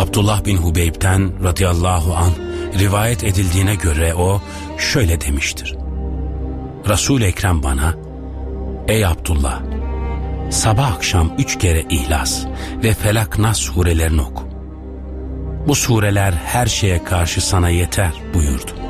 Abdullah bin Hubeyb'ten radıyallahu anh rivayet edildiğine göre o şöyle demiştir. Resul-i Ekrem bana, ey Abdullah, sabah akşam 3 kere İhlas ve Felak Nas surelerini oku. Bu sureler her şeye karşı sana yeter buyurdu.